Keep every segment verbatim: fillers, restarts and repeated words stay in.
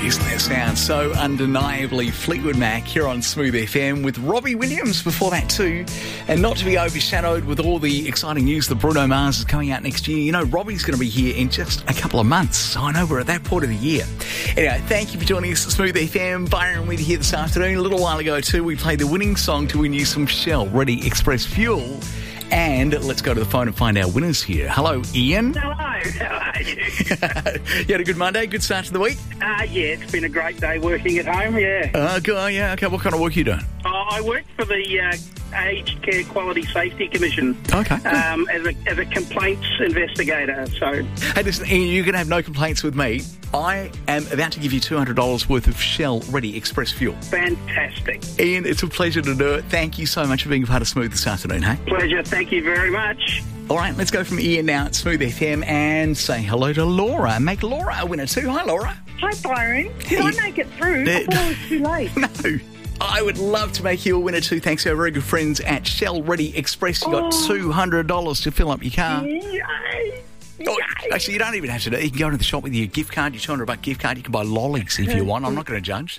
Isn't that sound so undeniably Fleetwood Mac here on Smooth F M with Robbie Williams before that too. And not to be overshadowed with all the exciting news that Bruno Mars is coming out next year. You know, Robbie's going to be here in just a couple of months. So I know we're at that point of the year. Anyway, thank you for joining us at Smooth F M. Byron with you here this afternoon. A little while ago too, we played the winning song to win you some Shell Ready Express Fuel. And let's go to the phone and find our winners here. Hello, Ian. Hello, how are you? You had a good Monday, good start to the week? Uh, yeah, it's been a great day working at home, yeah. Uh, good, yeah, okay. What kind of work are you doing? Uh, I work for the uh, Aged Care Quality Safety Commission Okay. um, as, a, as a complaints investigator. So, Hey, listen, Ian, you're going to have no complaints with me. I am about to give you two hundred dollars worth of Shell Ready Express Fuel. fantastic. Ian, it's a pleasure to do it. Thank you so much for being a part of Smooth this afternoon, hey? Pleasure, thank you very much. All right, let's go from Ian now at Smooth F M and say hello to Laura. Make Laura a winner too. Hi, Laura. Hi, Byron. Did Hey. I make it through? I thought it was too late. No. I would love to make you a winner too, thanks to our very good friends at Shell Ready Express. You got Oh. two hundred dollars to fill up your car. Yay. Oh, actually, you don't even have to do it. You can go into the shop with your gift card, your two hundred buck gift card. You can buy lollies if you want. I'm not going to judge.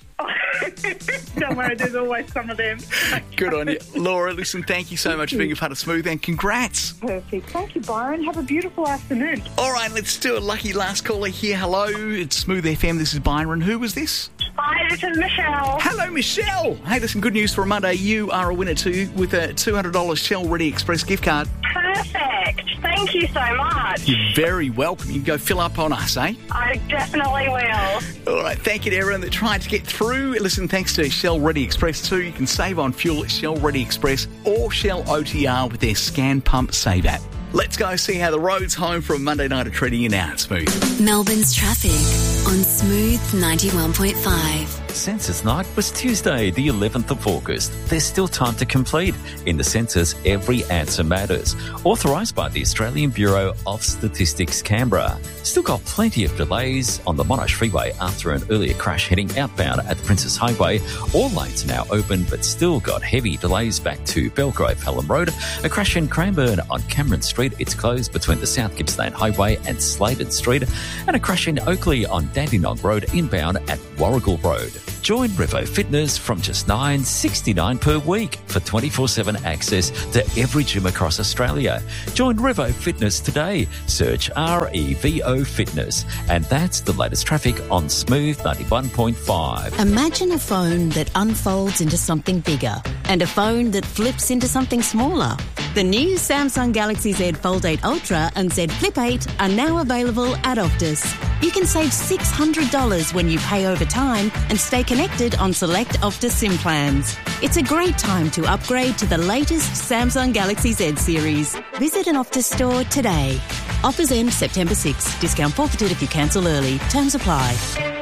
Don't worry, there's always some of them. Good on you. Laura, listen, thank you so much for being a part of Smooth and congrats. Perfect. Thank you, Byron. Have a beautiful afternoon. All right, let's do a lucky last caller here. Hello, it's Smooth F M. This is Byron. Who was this? Hi, this is Michelle. Hello, Michelle. Hey, there's some good news for a Monday. You are a winner too with a two hundred dollars Shell Ready Express gift card. Perfect. Thank you so much. You're very welcome. You can go fill up on us, eh? I definitely will. All right, thank you to everyone that tried to get through. Listen, thanks to Shell Ready Express too, you can save on fuel at Shell Ready Express or Shell O T R with their Scan Pump Save app. Let's go see how the roads home from Monday night are treating you now at Smooth. Melbourne's traffic on Smooth ninety-one point five. Census night was Tuesday, the eleventh of August. There's still time to complete. In the census, every answer matters. Authorised by the Australian Bureau of Statistics, Canberra. Still got plenty of delays on the Monash Freeway after an earlier crash heading outbound at the Princess Highway. All lanes are now open, but still got heavy delays back to Belgrove Hallam Road. A crash in Cranbourne on Cameron Street. It's closed between the South Gippsland Highway and Sladen Street. And a crash in Oakley on Dandenong Road inbound at Warrigal Road. Join Revo Fitness from just nine dollars sixty-nine per week for twenty-four seven access to every gym across Australia. Join Revo Fitness today. Search R E V O Fitness. And that's the latest traffic on Smooth ninety-one point five. Imagine a phone that unfolds into something bigger and a phone that flips into something smaller. The new Samsung Galaxy Z Fold eight Ultra and Z Flip eight are now available at Optus. You can save six hundred dollars when you pay over time and stay connected on select Optus SIM plans. It's a great time to upgrade to the latest Samsung Galaxy Z series. Visit an Optus store today. Offers end September sixth. Discount forfeited if you cancel early. Terms apply.